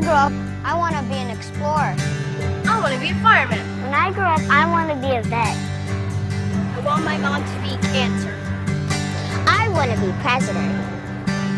grow up, I want to be an explorer. I want to be a fireman. When I grow up, I want to be a vet. I want my mom to beat cancer. I want to be president.